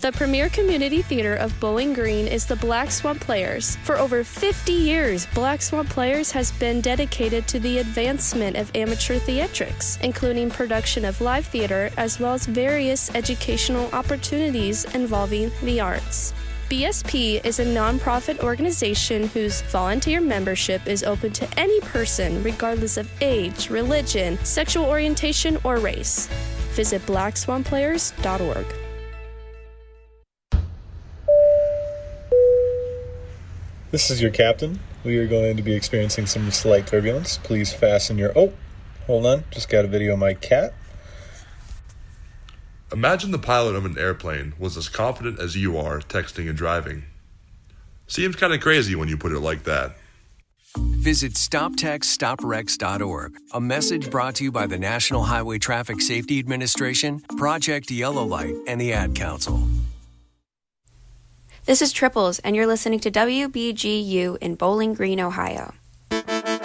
The premier community theater of Bowling Green is the Black Swan Players. For over 50 years, Black Swan Players has been dedicated to the advancement of amateur theatrics, including production of live theater as well as various educational opportunities involving the arts. BSP is a nonprofit organization whose volunteer membership is open to any person regardless of age, religion, sexual orientation, or race. Visit blackswanplayers.org. This is your captain. We are going to be experiencing some slight turbulence. Please fasten your... Oh, hold on. Just got a video of my cat. Imagine the pilot of an airplane was as confident as you are texting and driving. Seems kind of crazy when you put it like that. Visit StopTextStopWrecks.org. A message brought to you by the National Highway Traffic Safety Administration, Project Yellow Light, and the Ad Council. This is Triples, and you're listening to WBGU in Bowling Green, Ohio.